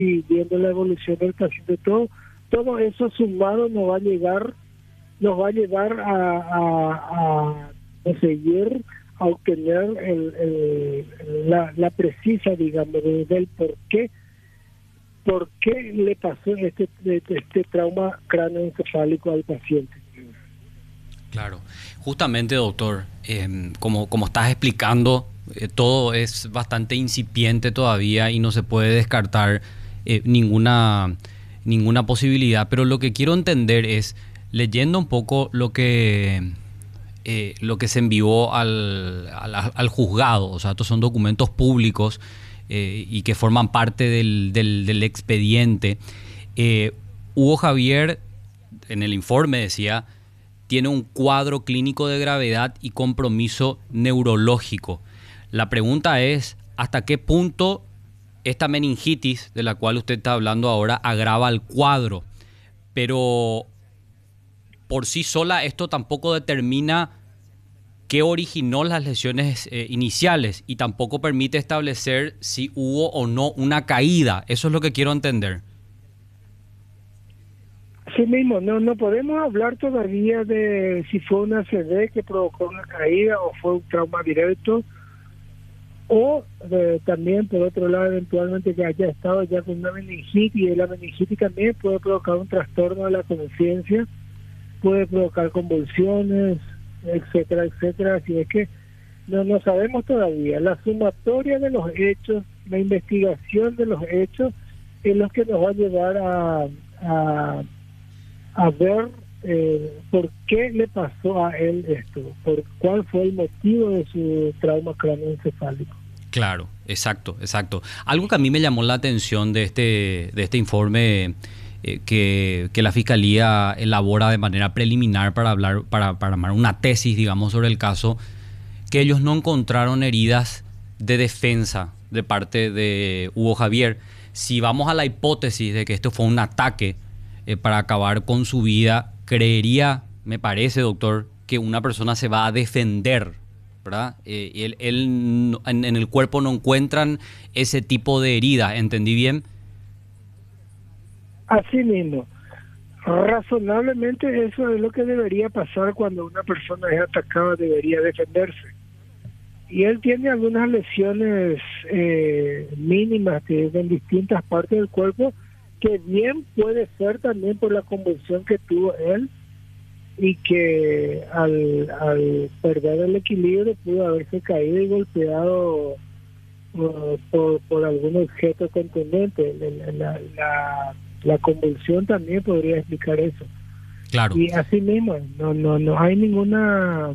y viendo la evolución del paciente, todo eso sumado nos va a llevar a conseguir a obtener la precisa, digamos, del por qué le pasó este trauma cráneoencefálico al paciente. Claro, justamente doctor, como estás explicando, todo es bastante incipiente todavía y no se puede descartar ninguna posibilidad, pero lo que quiero entender es, leyendo un poco lo que se envió al juzgado, o sea, estos son documentos públicos y que forman parte del expediente. Hugo Javier, en el informe decía, tiene un cuadro clínico de gravedad y compromiso neurológico. La pregunta es, ¿hasta qué punto esta meningitis de la cual usted está hablando ahora agrava el cuadro? Pero por sí sola esto tampoco determina qué originó las lesiones iniciales y tampoco permite establecer si hubo o no una caída. Eso es lo que quiero entender. Sí mismo, no podemos hablar todavía de si fue una ACV que provocó una caída o fue un trauma directo, o también por otro lado eventualmente que haya estado ya con una meningitis, y la meningitis también puede provocar un trastorno de la conciencia, puede provocar convulsiones, etcétera, etcétera. Así es que no sabemos todavía. La sumatoria de los hechos, la investigación de los hechos es lo que nos va a llevar a ver por qué le pasó a él esto, por cuál fue el motivo de su trauma cráneoencefálico. Claro, exacto. Algo que a mí me llamó la atención de este informe que la Fiscalía elabora de manera preliminar para armar una tesis, digamos, sobre el caso, que ellos no encontraron heridas de defensa de parte de Hugo Javier. Si vamos a la hipótesis de que esto fue un ataque para acabar con su vida, creería, me parece, doctor, que una persona se va a defender, ¿verdad? Él en el cuerpo no encuentran ese tipo de heridas, ¿entendí bien? Así mismo. Razonablemente eso es lo que debería pasar cuando una persona es atacada, debería defenderse. Y él tiene algunas lesiones mínimas en distintas partes del cuerpo, que bien puede ser también por la convulsión que tuvo él, y que al perder el equilibrio pudo haberse caído y golpeado por algún objeto contundente. La convulsión también podría explicar eso. Claro. Y así mismo, no hay ninguna,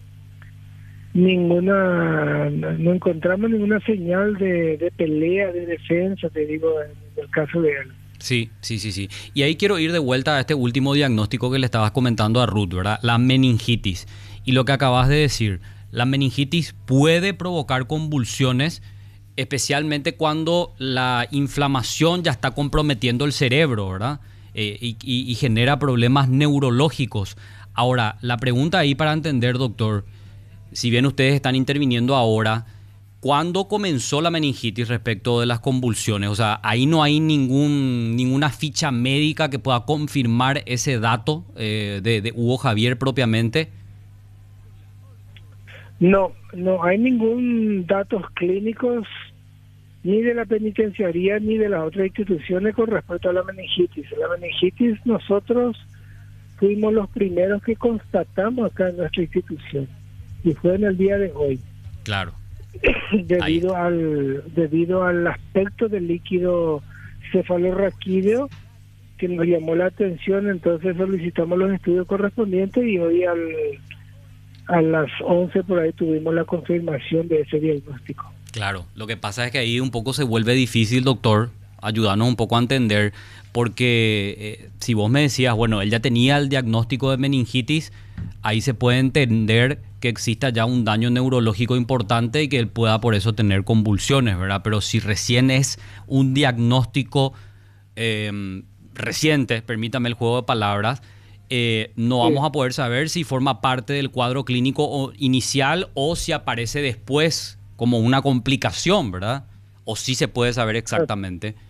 no encontramos ninguna señal de pelea, de defensa, te digo, en el caso de él. Sí. Y ahí quiero ir de vuelta a este último diagnóstico que le estabas comentando a Ruth, ¿verdad? La meningitis. Y lo que acabas de decir, la meningitis puede provocar convulsiones, especialmente cuando la inflamación ya está comprometiendo el cerebro, ¿verdad? Y genera problemas neurológicos. Ahora, la pregunta ahí para entender, doctor, si bien ustedes están interviniendo ahora, ¿cuándo comenzó la meningitis respecto de las convulsiones? O sea, ahí no hay ninguna ficha médica que pueda confirmar ese dato de Hugo Javier propiamente. No hay ningún datos clínicos ni de la penitenciaría ni de las otras instituciones con respecto a la meningitis. La meningitis nosotros fuimos los primeros que constatamos acá en nuestra institución, y fue en el día de hoy. Claro. debido al aspecto del líquido cefalorraquídeo que nos llamó la atención, entonces solicitamos los estudios correspondientes y hoy a las 11 por ahí tuvimos la confirmación de ese diagnóstico. Claro, lo que pasa es que ahí un poco se vuelve difícil, doctor, ayudarnos un poco a entender, porque si vos me decías, bueno, él ya tenía el diagnóstico de meningitis, ahí se puede entender que exista ya un daño neurológico importante y que él pueda por eso tener convulsiones, ¿verdad? Pero si recién es un diagnóstico reciente, permítame el juego de palabras, no vamos a poder saber si forma parte del cuadro clínico inicial o si aparece después como una complicación, ¿verdad? O si se puede saber exactamente.